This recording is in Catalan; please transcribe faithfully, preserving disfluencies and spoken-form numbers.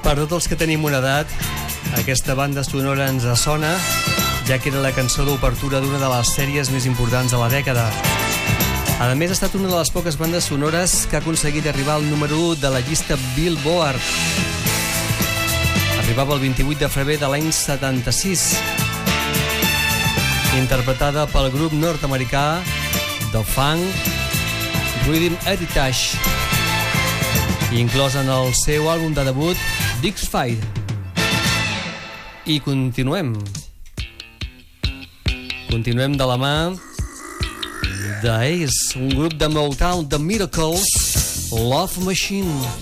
Per tots els que tenim una edat, aquesta banda sonora ens sona, ja que era la cançó d'obertura d'una de les sèries més importants de la dècada. A més, ha estat una de les poques bandes sonores que ha aconseguit arribar al número u de la llista Billboard. Arribava el vint-i-vuit de febrer de l'any setanta-sis, interpretada pel grup nord-americà de funk Rhythm Heritage, i inclòs en el seu àlbum de debut Dix Fight. I continuem. Continuem de la mà d'Ace, un grup de Motown, The Miracles, Love Machine.